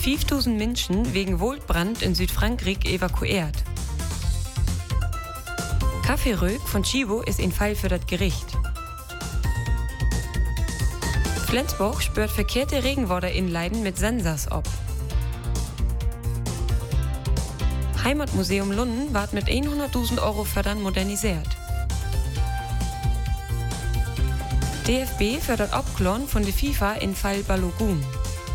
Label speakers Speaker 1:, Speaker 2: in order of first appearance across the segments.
Speaker 1: 5000 Menschen wegen Waldbrand in Südfrankreich evakuiert. Kaffeerög von Chibo ist ein Fall für das Gericht. Flensburg spürt verkehrte Regenwasser in Leiden mit Sensors ab. Heimatmuseum Lunden ward mit 100.000 Euro fördern modernisiert. DFB fördert Abklon von der FIFA in Fall Balogun.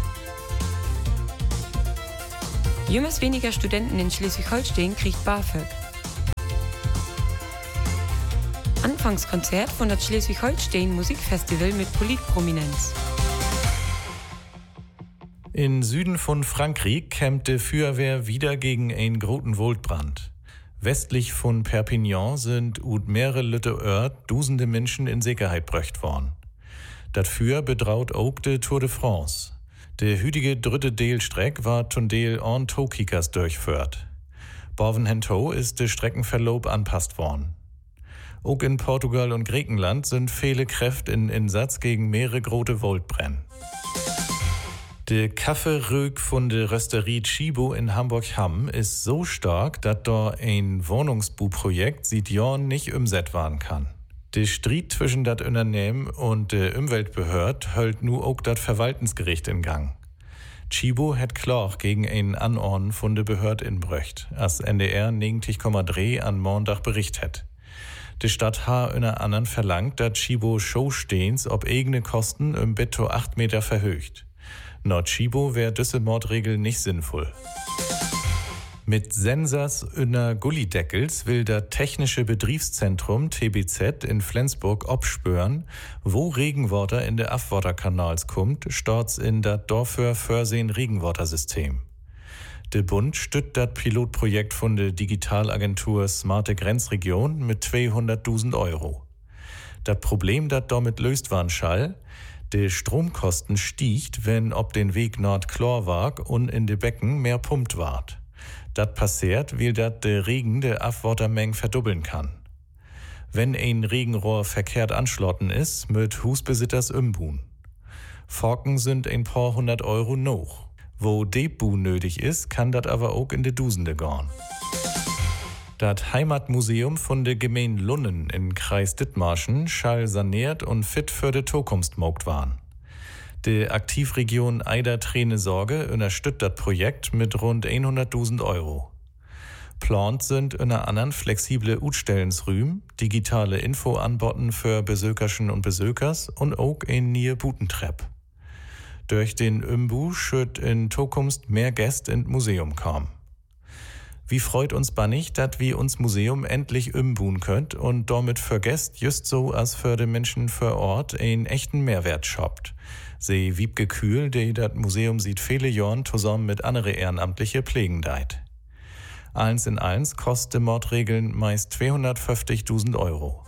Speaker 1: Jümmers weniger Studenten in Schleswig-Holstein kriegt BAföG. Anfangskonzert von das Schleswig-Holstein Musikfestival mit Politprominenz.
Speaker 2: In Süden von Frankreich kämpfte Feuerwehr wieder gegen einen großen Waldbrand. Westlich von Perpignan sind ut mehrere Lütte Ort dusende Menschen in Sicherheit bröcht worden. Das Feuer betraut auch de Tour de France. Der hütige dritte Deelstreck war zum Deel on Tokikas durchführt. Bovenhento ist der Streckenverlauf anpasst worden. Auch in Portugal und Griechenland sind viele Kräfte in Einsatz gegen mehrere große Waldbrände. Der Kaffeerög von der Rösterie Chibo in Hamburg-Hamm ist so stark, dass da ein Wohnungsbauprojekt seit Jahren nicht umsetzt werden kann. Der Streit zwischen das Unternehmen und der Umweltbehörde hält nu auch das Verwaltungsgericht in Gang. Chibo hat Klage gegen einen Anordnung von der Behörde inbrücht, als NDR 90,3 an Montag Bericht hat. Die Stadt ha einer anderen verlangt, dass Chibo Showstehens ob eigene Kosten im Betto 8 Meter verhöht. Nord Chibo wäre diese Mordregel nicht sinnvoll. Mit Sensors üner Gullideckels will das Technische Betriebszentrum TBZ in Flensburg abspüren, wo Regenwasser in der Afwasserkanals kommt, statt in das dafür vorsehen Regenwassersystem. Der Bund stützt das Pilotprojekt von der Digitalagentur Smarte Grenzregion mit 200.000 Euro. Das Problem, das damit löst waren schall, die Stromkosten stiegt, wenn ob den Weg Nord-Chlorwag und in de Becken mehr pumpt ward. Das passiert, weil dat der Regen der Abwassermenge verdoppeln kann. Wenn ein Regenrohr verkehrt anschlotten ist, mit Husbesitzers umbuhen. Forken sind ein paar 100 Euro noch. Wo Debu nötig ist, kann dat aber auch in de Dusende gehen. Das Heimatmuseum von der Gemeinde Lunnen in Kreis Dithmarschen schall saniert und fit für die Zukunft mogt waren. Die Aktivregion Eider Träne Sorge unterstützt das Projekt mit rund 100.000 Euro. Plant sind in einer anderen flexible Utstellensrühm, digitale Infoanboten für Besökerschen und Besökers und auch ein nie Butentrepp. Durch den Umbu schütt in Zukunft mehr Gäste ins Museum kommen. Wie freut uns bannig, dass wir uns Museum endlich umbuhen könnt und damit für Gäste just so als für die Menschen vor Ort einen echten Mehrwert schoppt. Sie Wiebke Kühl, die das Museum sieht viele Jahren zusammen mit andere Ehrenamtliche pflegen deit. Eins in eins kostet Mordregeln meist 250.000 Euro.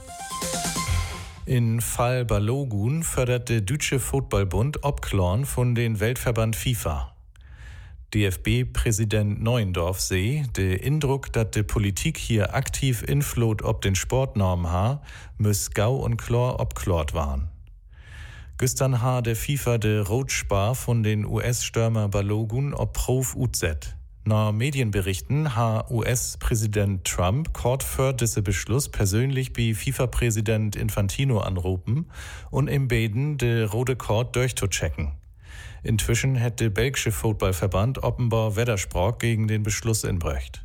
Speaker 2: In Fall Balogun fördert der Deutsche Footballbund Obklorn von den Weltverband FIFA. DFB-Präsident Neuendorf sehe, der Indruck, dass die Politik hier aktiv inflot ob den Sportnormen ha, müß gau und chlor obklort waren. Gestern ha der FIFA de Rotspar von den US-Stürmer Balogun ob Prof UZ. Nach Medienberichten ha US-Präsident Trump kort für diese Beschluss persönlich bei FIFA-Präsident Infantino anrufen und im Beten de rote Kord durchzuchecken. Inzwischen hätte der belgische Footballverband offenbar Widerspruch gegen den Beschluss inbrücht.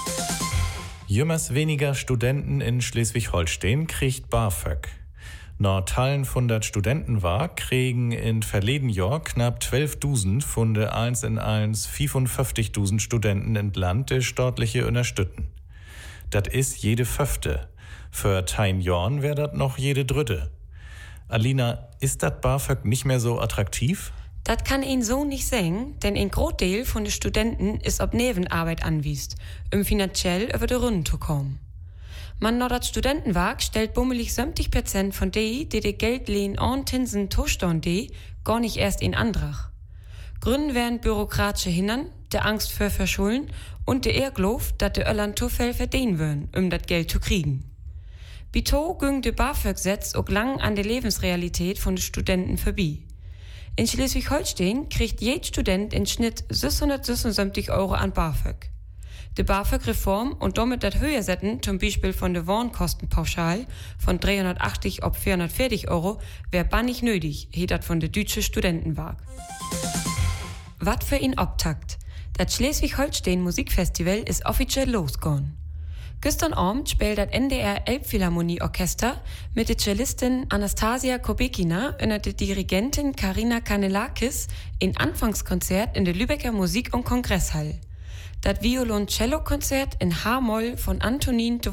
Speaker 2: Jümmers weniger Studenten in Schleswig-Holstein kriegt BAföG. Nach Teilen von der Studenten kriegen in verleden Jahr knapp 12.000 von der 1 in 1 55.000 Studenten in Land der staatliche unterstützen. Das ist jede Fünfte. Für 10 Jahren wäre das noch jede Dritte. Alina, ist das BAföG nicht mehr so attraktiv?
Speaker 1: Das kann ihn so nicht sagen, denn ein Großteil von den Studenten ist ob Nebenarbeit anwiest, um finanziell über die Runden zu kommen. Man noch das Studentenwag stellt bummelig 70% von die Geld lehnen und Zinsen Tostand gar nicht erst in Antrag. Gründe wären bürokratische Hindern, der Angst für Verschulden und der Ehrglauf, dass die Irland zu viel verdienen würden, um das Geld zu kriegen. Bito ging der BAföG-Gesetz auch lang an der Lebensrealität von den Studenten vorbei. In Schleswig-Holstein kriegt jeder Student im Schnitt 676 Euro an BAföG. Die BAföG-Reform und damit das Höhersetzen, zum Beispiel von der Wohnkostenpauschal von 380 auf 440 Euro, wäre bannig nötig, heet das von der Deutsche Studentenwag. Wat für ihn Obtakt? Das Schleswig-Holstein Musikfestival ist offiziell losgegangen. Gestern Abend spielt das NDR Elbphilharmonie-Orchester mit der Cellistin Anastasia Kobekina und der Dirigentin Karina Kanelakis ein Anfangskonzert in der Lübecker Musik- und Kongresshalle. Das Violoncello-Konzert in H-Moll von Antonin